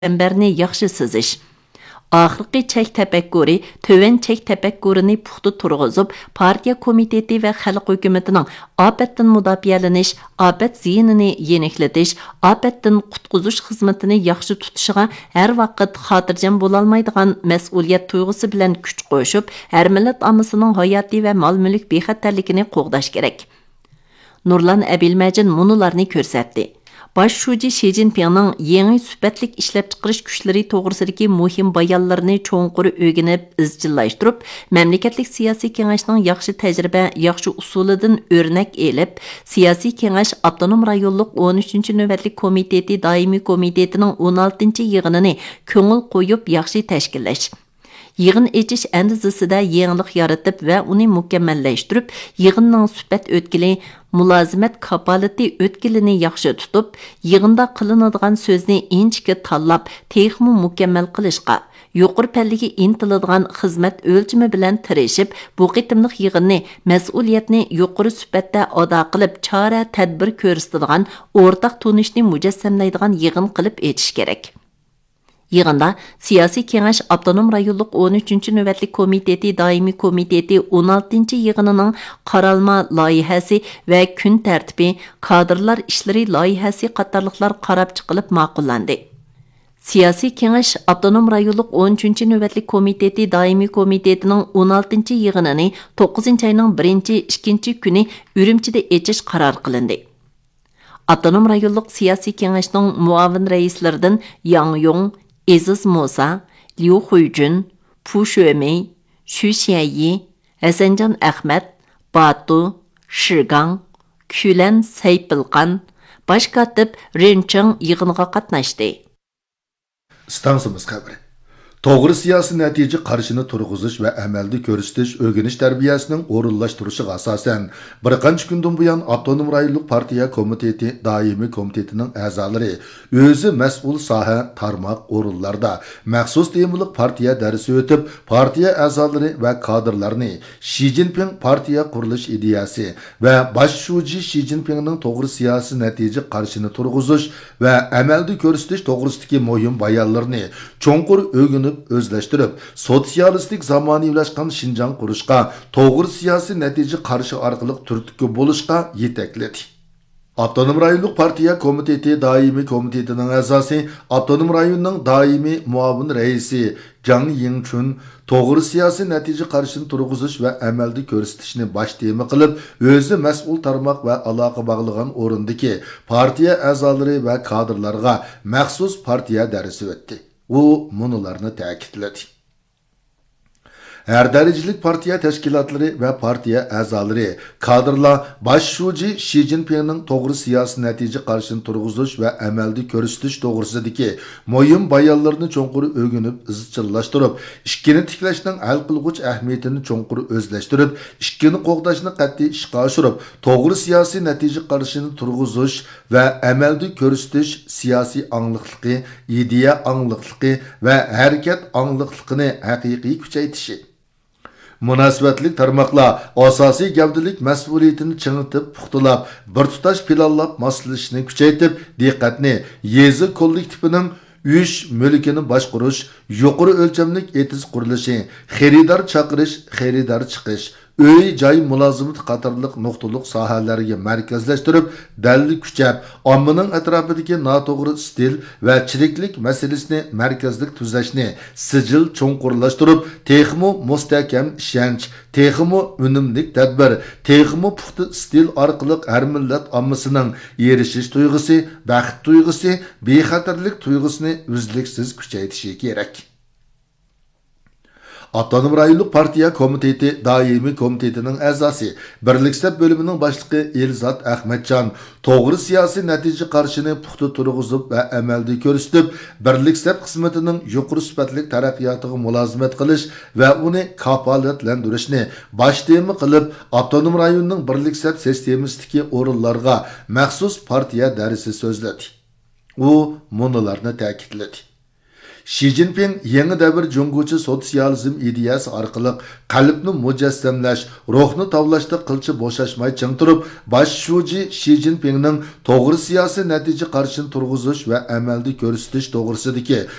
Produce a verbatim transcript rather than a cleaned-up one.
çemberini yaxşı sizish. Axırqı çək təpəkkürü, tövən çək təpəkkürünü puxta turğuzub, partiya komiteti və xalq hökumətinin afətdən müdafiəleniş, afət ziyinini yenikletiş, afətdən qutquzuş xizmətini yaxşı tutuşğa hər vaqt xatircəm bolalmaydigan məsuliyyət tuyğusu bilan kuch qo'shib, hər millət amısının hayati və mal-mülk bexatarligini qo'g'dash kerak. Nurlan Abilmajin munularni ko'rsatdi. Baş şuji Xi Jinpingning yangi sübatlik ishlab chiqarish kuchlari to'g'risidagi muhim bayonlarini cho'nqur o'rganib, izchillashtirib, mamlakatlik siyosiy kengashning yaxshi tajriba, yaxshi usulidan o'rnak elib, siyosiy kengash avtonom rayonlik o'n uchinchi navbatlik komiteti doimiy komitetining o'n oltinchi yig'inini ko'ngil qo'yib yaxshi tashkillash. Yığın echish andizasida yangilik yaratib va uni mukammallashtirib, yig'inning suhbat o'tkili, mulozimat kapolati o'tkilini yaxshi tutib, yig'inda qilinadigan so'zni inchga tanlab, texmi mukammal qilishga, yuqori pallaga intiladigan xizmat o'lchimi bilan tirishib, bu qitimliq yig'inni mas'uliyatni yuqori sifatda ado qilib, chora tadbir ko'rsatadigan, o'rtaq tunishni mujassamlaydigan yig'in qilib etish kerak. Yığında siyasi kengash avtonom rayonlik o'n uchinchi navbatlik komiteti doimiy komiteti o'n oltinchi yig'inining qaralma loyihasi va kun tartibi, kadrlar ishlari loyihasi qatorliqlar qarab chiqilib ma'qullandi. Siyasi kengash avtonom rayonlik o'n uchinchi navbatlik komiteti doimiy komitetining o'n oltinchi yig'inini to'qqizinchi oyning birinchi ikkinchi kuni Urumchida echish qaror qilindi. Avtonom rayonlik siyosiy kengashning muavin raislaridan Yang Yong, Aziz Musa, Liu Huijun, Pu Shuimei, Xu Xianyi, Hasanjon Ahmad, Batu, Shigang, Kulan Saypilqan, Baş katib Ren Cheng yig'inga qatnashdi. Stansimiz xabari. To'g'ri siyosiy natija qarshini turg'izish va amalda ko'rsatish o'rganish tarbiyasining o'rinlashtirishiga asosan bir qancha kundan buyon avtonom rayonlik partiya komiteti doimiy komitetining a'zolari o'zi mas'ul soha tarmoq o'rinlarda maxsus temalik partiya darsi o'tib, partiya a'zolari va kadrlarni Xi Jinping partiya qurilish ideyasi va bosh shuji Xi Jinpingning to'g'ri siyosiy natija qarshini turg'izish va amalda ko'rsatish to'g'risidagi muhim bayonlarni cho'nqur o'rganib özleştirip, sosyalistik zamaniyleşkan Şinjan kuruşqa, toğır siyasi netice karşı arkalık türtükü buluşqa yetekledi. Avtonom rayonlik partiya komiteti daimi komitetinin əsası, Avtonom rayonның daimi muavin reisi Zhang Yingchun, toğır siyasi netice karşını turğuzuş ve əməldə göstərişini baş tema qılıb, özü məsul tarmaq və əlaqə bağlığan orundaki partiya əzaları və kadrlarga məxsus partiya dərsi ötdi. O munularını ta'kidladi. Her derecelik partiya teşkilatları ve partiya a'zolari, kadrlar baş shuji Xi Jinpingning to'g'ri siyosiy natija qarshini turg'izish va amalda ko'rsatish to'g'risidagi muhim bayonlarni cho'nqur o'rganib, izchillashtirib, ikkini tiklashning hal qilg'uch ahamiyatini cho'nqur o'zlashtirib, ikkini qo'g'dashni qat'iy ishga oshirib, to'g'ri siyosiy natija qarshini turg'izish va amalda ko'rsatish siyosiy angliqligi, ideya angliqligi va harakat angliqligini haqiqiy kuchaytirishi. Münasibetlik tarmoqlar asosiy gavdalik mas'uliyatini chingitib, puxtalab, bir tutash planlab maslashni kuchaytirib, diqqatni yezi kollektivining uch mulkini boshqarish, yuqori o'lchamlik etiz qurilishi, xaridor chaqirish, xaridor chiqish, öy joy mulozimat qatorliq nuqtaliq sohalarga markazlashtirib, dalil kuchab, ommaning atrofidagi noto'g'ri stil va chiriklik masalasini markazlik tuzashni sijil cho'nqurlashtirib, texmo mustahkam ishonch, texmo unumlik tadbir, texmo puxta stil orqali har millat ommasining erishish tuyg'usi, baxt tuyg'usi, bexatarlik tuyg'usini uzluksiz kuchaytirishi kerak. Avtonom rayonlik partiya komiteti doimiy komitetining a'zosi, Birlik Sep bölümünün başlığı Elzat Ahmetcan, to'g'ri siyosiy natija qarshini puxta turg'izib va amalda ko'rsatib, Birlik Sep xizmatining yuqori sifatli taraqqiyotiga mulozimat qilish va uni kafolatlantirishni bosh tema qilib, avtonom rayonning Birlik Sep sistemasidagi o'rinlarga maxsus partiya darsi so'zladi. U munolarni ta'kidladi. Xi Jinping yangi davr Junguchi sotsializm ideyasi orqali qalbni mujassamlash, ruhni tavlashda qilchi bo'shashmay ching turib, bosh shuji Xi Jinpingning to'g'ri siyosiy natija qarshini turg'izish va amalda ko'rsatish to'g'risidagi